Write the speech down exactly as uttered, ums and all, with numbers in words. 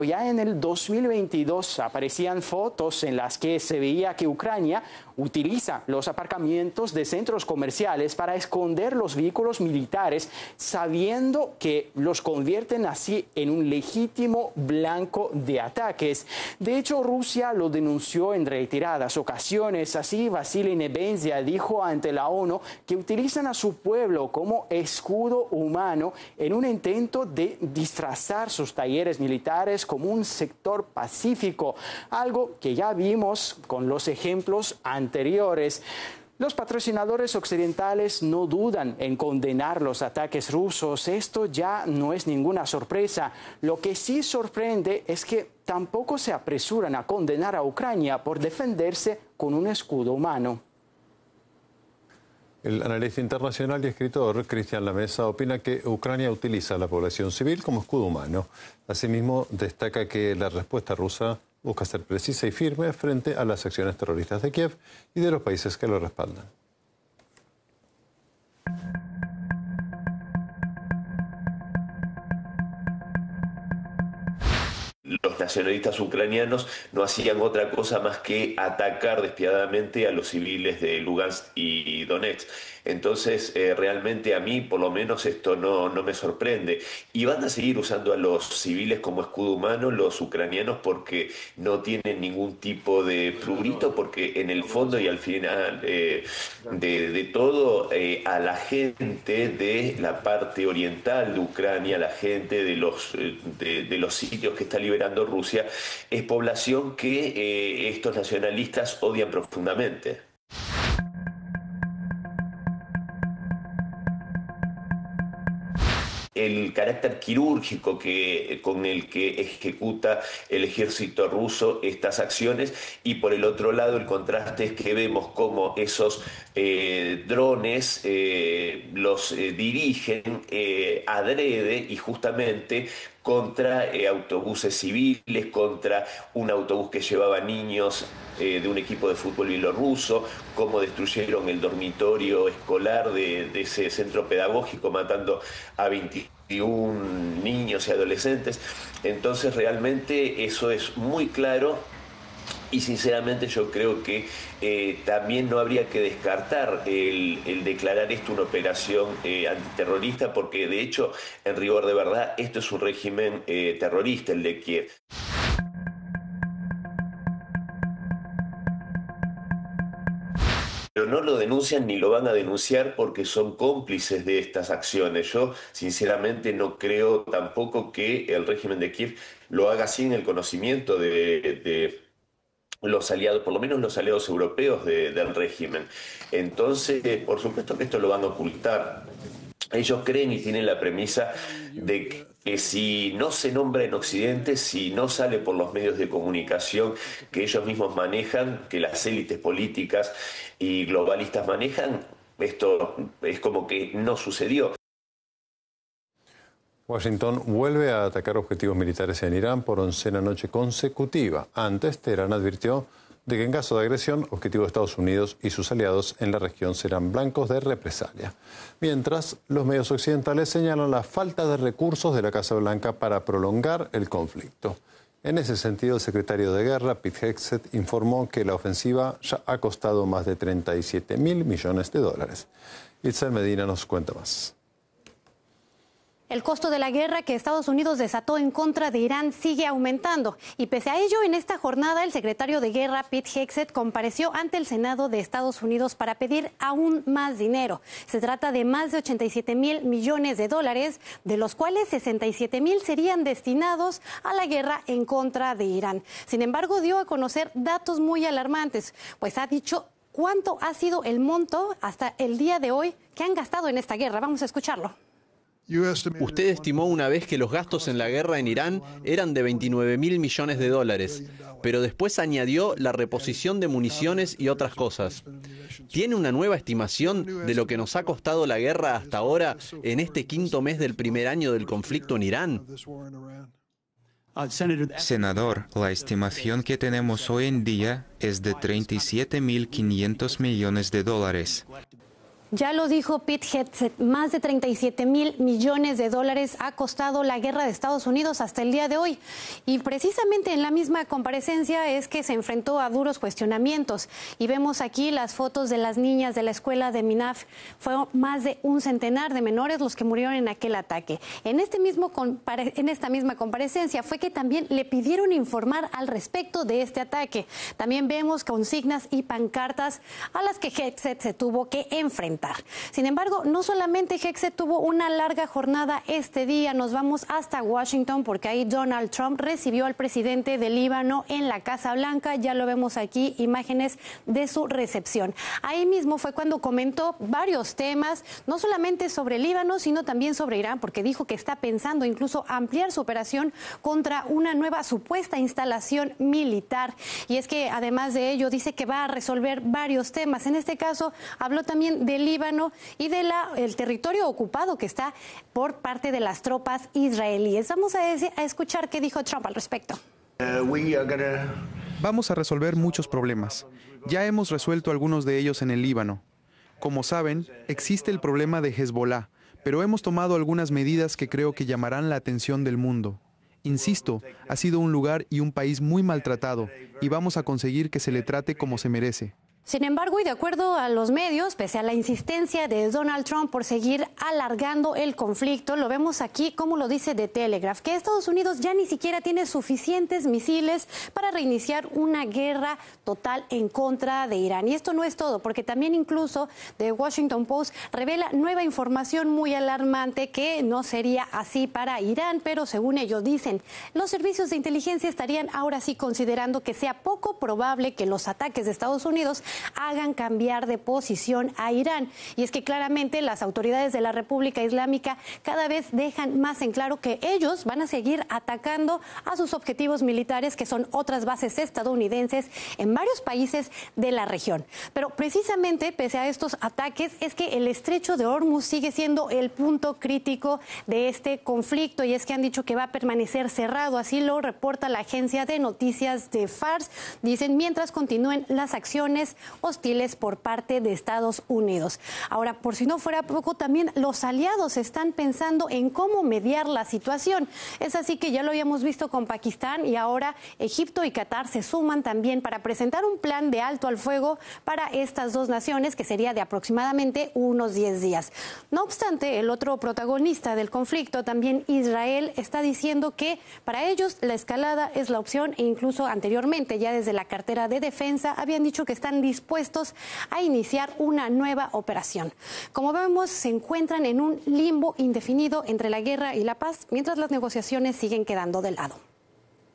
Ya en el dos mil veintidós aparecían fotos en las que se veía que Ucrania utiliza los aparcamientos de centros comerciales para esconder los vehículos militares, sabiendo que los convierten así en un legítimo blanco de ataques. De hecho, Rusia lo denunció en reiteradas ocasiones. Así, Vasily Nebenzia dijo ante la ONU que utilizan a su pueblo como escudo humano en un intento de disfrazar sus talleres militares como un sector pacífico, algo que ya vimos con los ejemplos anteriores. Los patrocinadores occidentales no dudan en condenar los ataques rusos. Esto ya no es ninguna sorpresa. Lo que sí sorprende es que tampoco se apresuran a condenar a Ucrania por defenderse con un escudo humano. El analista internacional y escritor Cristian Lamesa opina que Ucrania utiliza a la población civil como escudo humano. Asimismo, destaca que la respuesta rusa busca ser precisa y firme frente a las acciones terroristas de Kiev y de los países que lo respaldan. Los nacionalistas ucranianos no hacían otra cosa más que atacar despiadadamente a los civiles de Lugansk y Donetsk. Entonces, eh, realmente a mí, por lo menos, esto no, no me sorprende. Y van a seguir usando a los civiles como escudo humano, los ucranianos, porque no tienen ningún tipo de prurito, porque en el fondo y al final eh, de, de todo, eh, a la gente de la parte oriental de Ucrania, la gente de los, de, de los sitios que está liberando Rusia, es población que eh, estos nacionalistas odian profundamente. El carácter quirúrgico que, con el que ejecuta el ejército ruso estas acciones, y por el otro lado el contraste es que vemos cómo esos eh, drones eh, los eh, dirigen eh, adrede y justamente contra eh, autobuses civiles, contra un autobús que llevaba niños eh, de un equipo de fútbol bielorruso, cómo destruyeron el dormitorio escolar de, de ese centro pedagógico, matando a veintiún niños y adolescentes. Entonces realmente eso es muy claro. Y sinceramente yo creo que eh, también no habría que descartar el, el declarar esto una operación eh, antiterrorista, porque de hecho, en rigor de verdad, esto es un régimen eh, terrorista, el de Kiev. Pero no lo denuncian ni lo van a denunciar porque son cómplices de estas acciones. Yo sinceramente no creo tampoco que el régimen de Kiev lo haga sin el conocimiento de... de los aliados, por lo menos los aliados europeos de, del régimen. Entonces, por supuesto que esto lo van a ocultar. Ellos creen y tienen la premisa de que si no se nombra en Occidente, si no sale por los medios de comunicación que ellos mismos manejan, que las élites políticas y globalistas manejan, esto es como que no sucedió. Washington vuelve a atacar objetivos militares en Irán por oncena noche consecutiva. Antes, Teherán advirtió de que en caso de agresión, objetivos de Estados Unidos y sus aliados en la región serán blancos de represalia. Mientras, los medios occidentales señalan la falta de recursos de la Casa Blanca para prolongar el conflicto. En ese sentido, el secretario de Guerra, Pete Hegseth, informó que la ofensiva ya ha costado más de treinta y siete mil millones de dólares. Itzel Medina nos cuenta más. El costo de la guerra que Estados Unidos desató en contra de Irán sigue aumentando. Y pese a ello, en esta jornada, el secretario de Guerra, Pete Hegseth, compareció ante el Senado de Estados Unidos para pedir aún más dinero. Se trata de más de ochenta y siete mil millones de dólares, de los cuales sesenta y siete mil serían destinados a la guerra en contra de Irán. Sin embargo, dio a conocer datos muy alarmantes, pues ha dicho cuánto ha sido el monto hasta el día de hoy que han gastado en esta guerra. Vamos a escucharlo. Usted estimó una vez que los gastos en la guerra en Irán eran de veintinueve mil millones de dólares, pero después añadió la reposición de municiones y otras cosas. ¿Tiene una nueva estimación de lo que nos ha costado la guerra hasta ahora en este quinto mes del primer año del conflicto en Irán? Senador, la estimación que tenemos hoy en día es de treinta y siete mil quinientos millones de dólares. Ya lo dijo Pete Hegseth, más de treinta y siete mil millones de dólares ha costado la guerra de Estados Unidos hasta el día de hoy. Y precisamente en la misma comparecencia es que se enfrentó a duros cuestionamientos. Y vemos aquí las fotos de las niñas de la escuela de Minaf. Fueron más de un centenar de menores los que murieron en aquel ataque. En, este mismo en esta misma comparecencia fue que también le pidieron informar al respecto de este ataque. También vemos consignas y pancartas a las que Hegseth se tuvo que enfrentar. Sin embargo, no solamente Hegseth tuvo una larga jornada este día, nos vamos hasta Washington porque ahí Donald Trump recibió al presidente de Líbano en la Casa Blanca. Ya lo vemos aquí, imágenes de su recepción. Ahí mismo fue cuando comentó varios temas, no solamente sobre Líbano, sino también sobre Irán, porque dijo que está pensando incluso ampliar su operación contra una nueva supuesta instalación militar. Y es que además de ello dice que va a resolver varios temas. En este caso habló también del Líbano y del el territorio ocupado que está por parte de las tropas israelíes. Vamos a, decir, a escuchar qué dijo Trump al respecto. Vamos a resolver muchos problemas. Ya hemos resuelto algunos de ellos en el Líbano. Como saben, existe el problema de Hezbollah, pero hemos tomado algunas medidas que creo que llamarán la atención del mundo. Insisto, ha sido un lugar y un país muy maltratado y vamos a conseguir que se le trate como se merece. Sin embargo, y de acuerdo a los medios, pese a la insistencia de Donald Trump por seguir alargando el conflicto, lo vemos aquí, como lo dice The Telegraph, que Estados Unidos ya ni siquiera tiene suficientes misiles para reiniciar una guerra total en contra de Irán. Y esto no es todo, porque también incluso The Washington Post revela nueva información muy alarmante que no sería así para Irán, pero según ellos dicen, los servicios de inteligencia estarían ahora sí considerando que sea poco probable que los ataques de Estados Unidos hagan cambiar de posición a Irán. Y es que claramente las autoridades de la República Islámica cada vez dejan más en claro que ellos van a seguir atacando a sus objetivos militares, que son otras bases estadounidenses en varios países de la región. Pero precisamente pese a estos ataques es que el estrecho de Hormuz sigue siendo el punto crítico de este conflicto, y es que han dicho que va a permanecer cerrado, así lo reporta la agencia de noticias de Fars. Dicen mientras continúen las acciones hostiles por parte de Estados Unidos. Ahora, por si no fuera poco, también los aliados están pensando en cómo mediar la situación. Es así que ya lo habíamos visto con Pakistán y ahora Egipto y Qatar se suman también para presentar un plan de alto al fuego para estas dos naciones, que sería de aproximadamente unos diez días. No obstante, el otro protagonista del conflicto, también Israel, está diciendo que para ellos la escalada es la opción, e incluso anteriormente, ya desde la cartera de defensa, habían dicho que están dispuestos a iniciar una nueva operación. Como vemos, se encuentran en un limbo indefinido entre la guerra y la paz, mientras las negociaciones siguen quedando de lado.